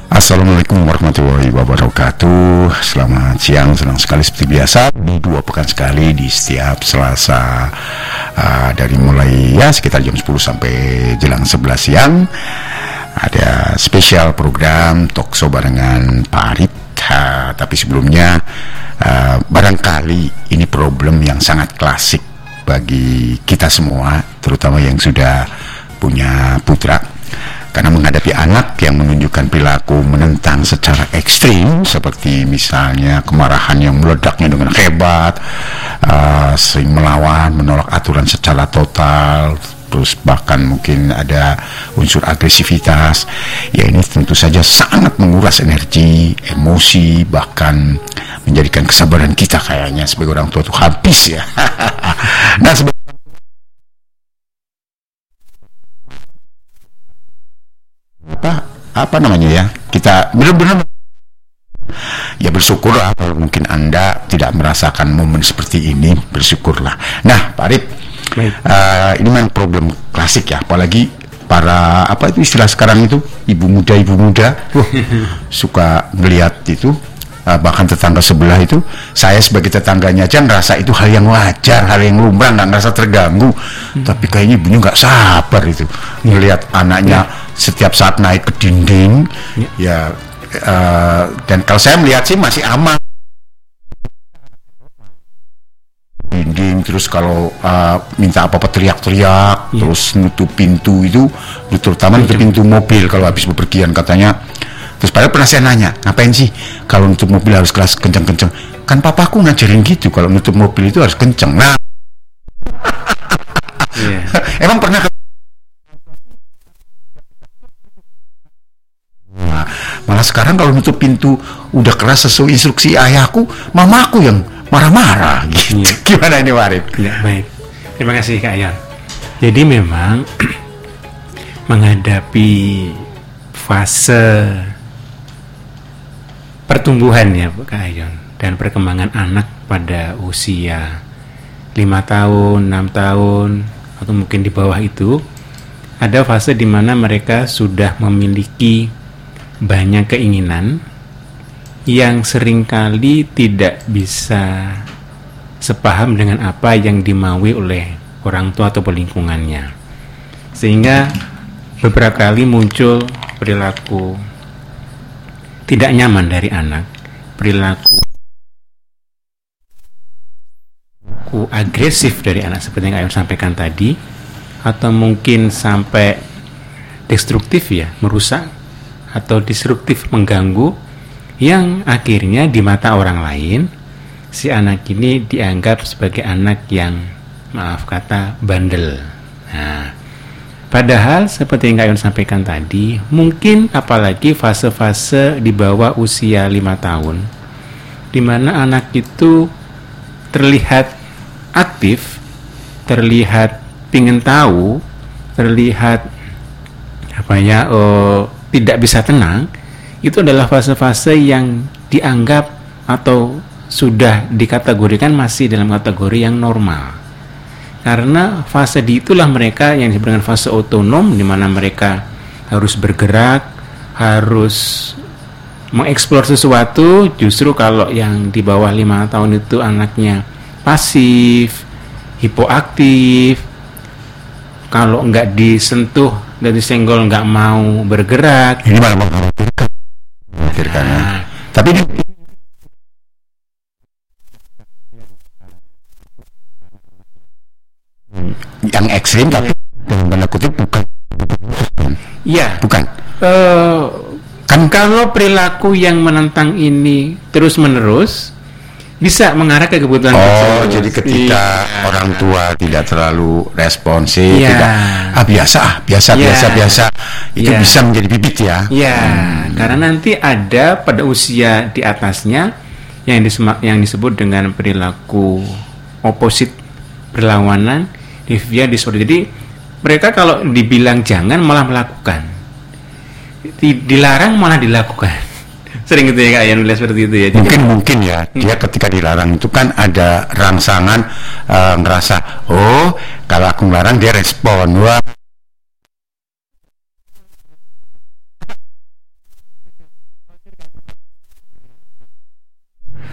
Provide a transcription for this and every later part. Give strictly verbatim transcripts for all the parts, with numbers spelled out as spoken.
Assalamualaikum warahmatullahi wabarakatuh. Selamat siang, senang sekali seperti biasa di dua pekan sekali di setiap Selasa uh, dari mulai ya sekitar jam sepuluh sampai jelang sebelas siang ada spesial program Talkshow barengan Pak Arif. Uh, tapi sebelumnya uh, barangkali ini problem yang sangat klasik bagi kita semua, terutama yang sudah punya putra. Karena menghadapi anak yang menunjukkan perilaku menentang secara ekstrim, seperti misalnya kemarahan yang meledaknya dengan hebat, uh, sering melawan, menolak aturan secara total, terus bahkan mungkin ada unsur agresivitas, ya ini tentu saja sangat menguras energi, emosi, bahkan menjadikan kesabaran kita kayaknya sebagai orang tua itu habis ya. Nah, sebagai apa apa namanya ya, kita benar-benar ya bersyukurlah kalau mungkin Anda tidak merasakan momen seperti ini, bersyukurlah. Nah, Pak Arif, uh, ini memang problem klasik ya, apalagi para apa itu istilah sekarang itu ibu muda ibu muda uh, suka melihat itu, uh, bahkan tetangga sebelah itu, saya sebagai tetangganya aja ngerasa itu hal yang wajar, hal yang lumrah, nggak ngerasa terganggu. Hmm. Tapi kayaknya ibunya nggak sabar itu melihat anaknya setiap saat naik ke dinding, ya, ya uh, dan kalau saya melihat sih masih aman dinding, terus kalau uh, minta apa-apa teriak-teriak, ya, terus nutup pintu itu, terutama nutup pintu mobil kalau habis bepergian katanya. Terus padahal pernah saya nanya, ngapain sih kalau nutup mobil harus keras kenceng-kenceng? Kan papaku ngajarin gitu, kalau nutup mobil itu harus kenceng. Nah, yeah. Emang pernah malah sekarang kalau nutup pintu udah keras sesuai instruksi ayahku, mamaku yang marah-marah gitu. Ya. Gimana ini Warif? Ya, baik. Terima kasih Kak Ayon. Jadi memang menghadapi fase pertumbuhan ya Kak Ayon dan perkembangan anak pada usia lima tahun, enam tahun atau mungkin di bawah itu, ada fase di mana mereka sudah memiliki banyak keinginan yang seringkali tidak bisa sepaham dengan apa yang dimaui oleh orang tua atau lingkungannya, sehingga beberapa kali muncul perilaku tidak nyaman dari anak, perilaku agresif dari anak seperti yang Ayon sampaikan tadi, atau mungkin sampai destruktif ya, merusak atau disruptif, mengganggu, yang akhirnya di mata orang lain si anak ini dianggap sebagai anak yang, maaf kata, bandel. Nah, padahal seperti yang Kak Ayon sampaikan tadi, mungkin apalagi fase-fase di bawah usia lima tahun, di mana anak itu terlihat aktif, terlihat pingin tahu, terlihat apa ya, oh, tidak bisa tenang. Itu adalah fase-fase yang dianggap atau sudah dikategorikan masih dalam kategori yang normal. Karena fase di itulah mereka yang disebut dengan fase otonom, di mana mereka harus bergerak, harus mengeksplor sesuatu. Justru kalau yang di bawah lima tahun itu anaknya pasif, hipoaktif, kalau nggak disentuh dan disenggol nggak mau bergerak. Ini malah mengkhawatirkan. Mengkhawatirkan. Nah, tapi ini yang ekstrim, tapi dalam tanda kutip bukan. Iya. Bukan. Uh, kan kalau perilaku yang menentang ini terus menerus bisa mengarah ke kebutuhan oh tersebut. Jadi ketika iya. orang tua tidak terlalu responsif, iya. tidak ah biasa ah biasa iya. biasa biasa itu iya. bisa menjadi bibit ya. Iya, hmm. karena nanti ada pada usia di atasnya yang disebut, yang disebut dengan perilaku oposit, berlawanan, behavior disorder. Jadi mereka kalau dibilang jangan malah melakukan, dilarang malah dilakukan. Sering gitu ya Kak Ayon melihat seperti itu ya. Mungkin Jadi, mungkin ya dia ketika dilarang itu kan ada rangsangan, uh, ngerasa oh kalau aku melarang dia respon, wah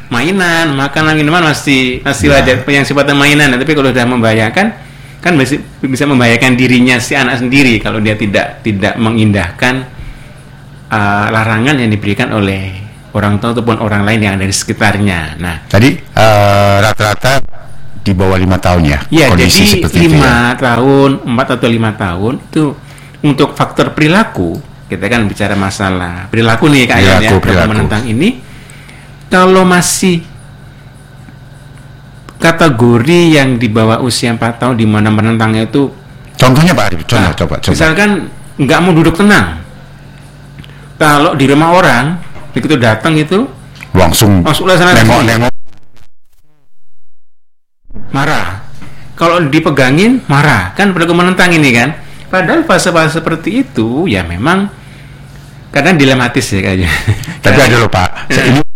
mainan, makanan, minuman masih masih Ya. wajar yang sifatnya mainan. Tapi kalau sudah membahayakan, kan bisa, bisa membahayakan dirinya si anak sendiri kalau dia tidak tidak mengindahkan uh, larangan yang diberikan oleh orang tua ataupun orang lain yang ada di sekitarnya. Nah, Tadi eh, rata-rata di bawah lima tahun ya, ya kondisi jadi seperti itu ya. lima tahun, empat atau lima tahun itu untuk faktor perilaku. Kita kan bicara masalah perilaku nih Kak Ayan ya, Perilaku, dalam perilaku. menentang ini. Kalau masih kategori yang di bawah usia empat tahun di mana menentangnya itu, Contohnya Pak Arif, contoh, nah, coba, coba. misalkan nggak mau duduk tenang. Kalau di rumah orang, begitu datang itu Langsung langsung sana nengok-nengok. marah. Kalau dipegangin marah, kan perilaku menentang ini kan. Padahal fase-fase seperti itu ya memang kadang dilematis ya kayaknya. Tapi ada loh Pak, Ya. ini